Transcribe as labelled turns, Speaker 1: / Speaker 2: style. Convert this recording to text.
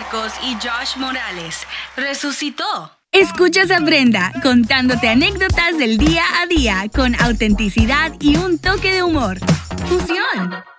Speaker 1: Marcos y Josh Morales resucitó.
Speaker 2: Escuchas a Brenda contándote anécdotas del día a día con autenticidad y un toque de humor. ¡Fusión!